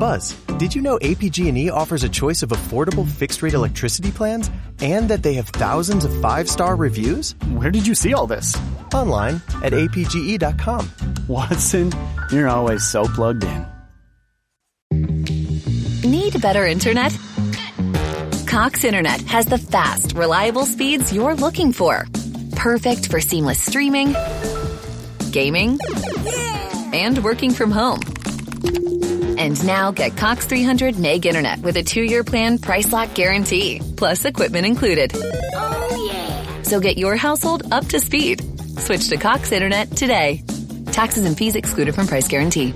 buzz. Did you know APG&E offers a choice of affordable fixed-rate electricity plans and that they have thousands of 5-star reviews? Where did you see all this? Online at apge.com. Watson, you're always so plugged in. Need better internet? Cox Internet has the fast, reliable speeds you're looking for. Perfect for seamless streaming, gaming, and working from home. And now get Cox 300 meg internet with a 2-year plan price lock guarantee, plus equipment included. Oh, yeah. So get your household up to speed. Switch to Cox Internet today. Taxes and fees excluded from price guarantee.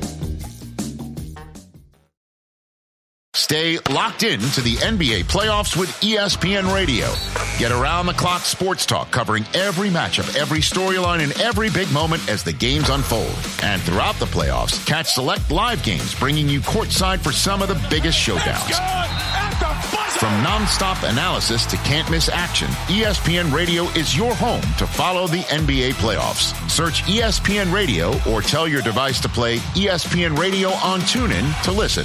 Stay locked in to the NBA playoffs with ESPN Radio. Get around-the-clock sports talk covering every matchup, every storyline, and every big moment as the games unfold. And throughout the playoffs, catch select live games bringing you courtside for some of the biggest showdowns. From nonstop analysis to can't-miss action, ESPN Radio is your home to follow the NBA playoffs. Search ESPN Radio or tell your device to play ESPN Radio on TuneIn to listen.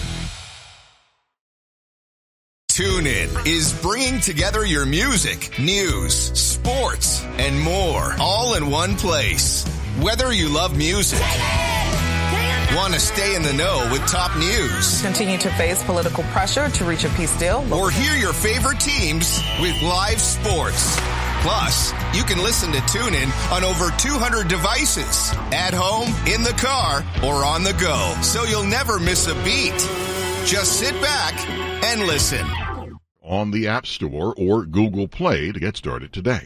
TuneIn is bringing together your music, news, sports, and more, all in one place. Whether you love music, want to stay in the know with top news, continue to face political pressure to reach a peace deal, or hear your favorite teams with live sports. Plus, you can listen to TuneIn on over 200 devices, at home, in the car, or on the go, so you'll never miss a beat. Just sit back and listen. On the App Store or Google Play to get started today.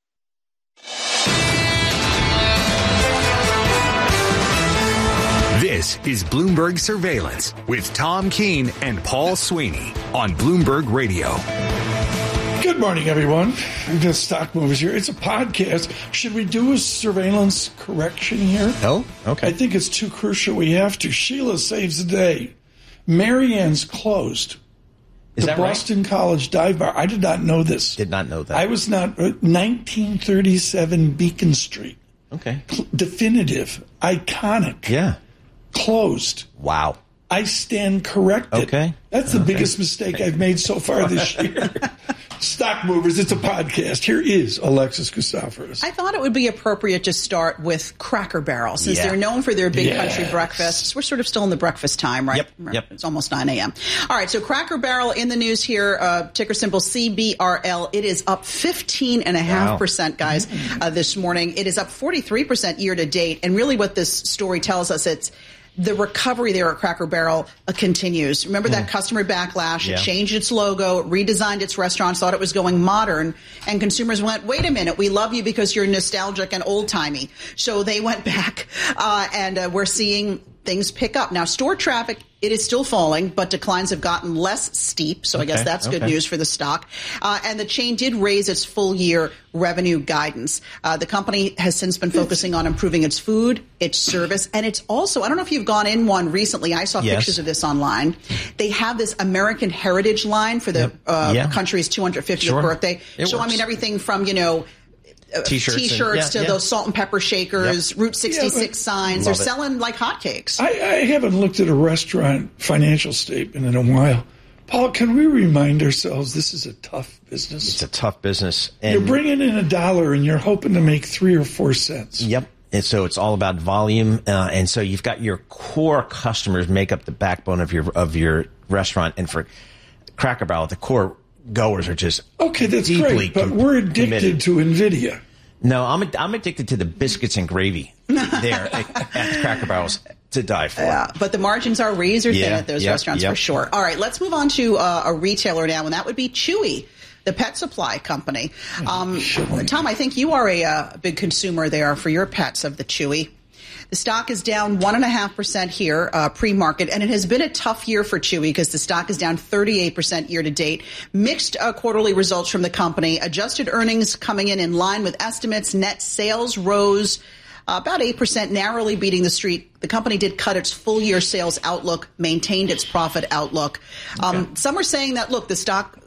This is Bloomberg Surveillance with Tom Keene and Paul Sweeney on Bloomberg Radio. Good morning, everyone. The Stock Movers here. It's a podcast. Should we do a surveillance correction here? Oh, okay. I think it's too crucial. We have to. Sheila saves the day. Marianne's closed. Is the that Boston right? College Dive Bar. I did not know this. Did not know that. I was not. 1937 Beacon Street. Okay. Definitive. Iconic. Yeah. Closed. Wow. I stand corrected. Okay. That's the biggest mistake I've made so far this year. Stock Movers, it's a podcast. Here is Alexis Christoforous. I thought it would be appropriate to start with Cracker Barrel, since they're known for their big country breakfasts. We're sort of still in the breakfast time, right? Yep. It's almost 9 a.m. All right, so Cracker Barrel in the news here, ticker symbol CBRL. It is up 15.5%, guys, this morning. It is up 43% year to date. And really what this story tells us, it's the recovery there at Cracker Barrel continues. Remember that customer backlash? It changed its logo, redesigned its restaurants, thought it was going modern, and consumers went, wait a minute, we love you because you're nostalgic and old-timey. So they went back, and we're seeing things pick up. Now, store traffic, it is still falling, but declines have gotten less steep, so I guess that's good news for the stock. And the chain did raise its full-year revenue guidance. The company has since been focusing on improving its food, its service, and it's also, I don't know if you've gone in one recently. I saw pictures of this online. They have this American Heritage line for the country's 250th birthday. I mean, everything from, T-shirts to those salt and pepper shakers, Route 66 signs. They're selling like hotcakes. I haven't looked at a restaurant financial statement in a while. Paul, can we remind ourselves this is a tough business? It's a tough business. And you're bringing in $1 and you're hoping to make 3 or 4 cents. Yep. And so it's all about volume. And so you've got your core customers make up the backbone of your restaurant. And for Cracker Barrel, the core goers are just that's great, but we're addicted to NVIDIA. No, I'm addicted to the biscuits and gravy there at Cracker Barrel's to die for. Yeah, but the margins are razor thin at those restaurants for sure. All right, let's move on to a retailer now, and that would be Chewy, the pet supply company. Tom, I think you are a big consumer there for your pets of the Chewy. The stock is down 1.5% here, pre-market, and it has been a tough year for Chewy because the stock is down 38% year to date. Mixed quarterly results from the company. Adjusted earnings coming in line with estimates. Net sales rose about 8%, narrowly beating the street. The company did cut its full-year sales outlook, maintained its profit outlook. Some are saying that, look, the stock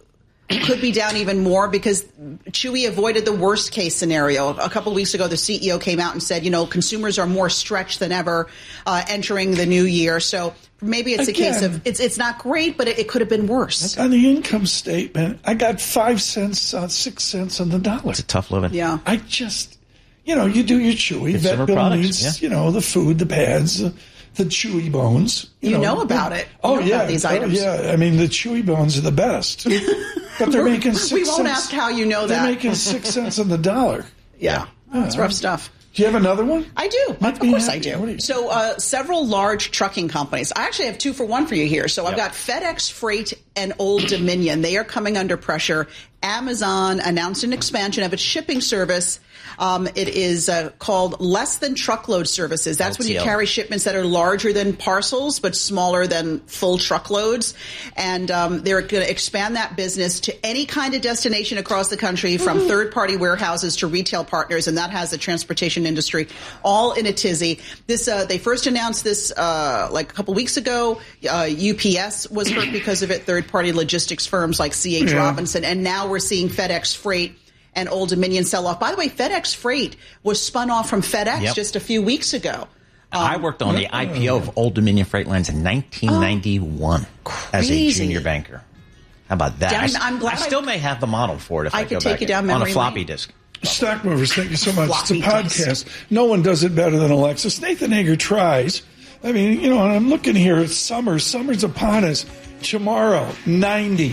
could be down even more because Chewy avoided the worst case scenario. A couple of weeks ago, the CEO came out and said, consumers are more stretched than ever entering the new year. So maybe it's a case of it's not great, but it could have been worse. On the income statement, I got 5 cents, 6 cents on the dollar. It's a tough living. Yeah. I just, you do your Chewy. Consumer Vet bill products, needs, the food, the pads, the Chewy bones. You know about it. About these items. I mean, the Chewy bones are the best. But they're making 6 cents. We won't ask how you know that. They're making 6 cents on the dollar. Yeah. That's rough stuff. Do you have another one? I do. Of course I do. So several large trucking companies. I actually have 2 for 1 for you here. So I've got FedEx Freight and Old Dominion. They are coming under pressure. Amazon announced an expansion of its shipping service. It is called less than truckload services. That's when you carry shipments that are larger than parcels but smaller than full truckloads. And they're going to expand that business to any kind of destination across the country, from third-party warehouses to retail partners, and that has the transportation industry all in a tizzy. They first announced this like a couple weeks ago. UPS was hurt because of it, third-party logistics firms like C.H. Robinson, and now we're seeing FedEx Freight and Old Dominion sell off. By the way, FedEx Freight was spun off from FedEx just a few weeks ago. I worked on the IPO of Old Dominion Freight Lines in 1991 as a junior banker. How about that? I'm glad I still may have the model for it if I could go take back you down on a memory floppy lane. disk. Stock Movers, thank you so much. It's a podcast. No one does it better than Alexis. Nathan Hager tries. I mean, and I'm looking here. It's summer. Summer's upon us. Tomorrow, 90.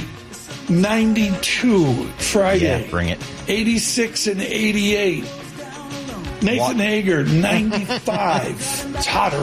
92 Friday. Yeah, bring it. 86 and 88. Nathan Hager, 95. It's hotter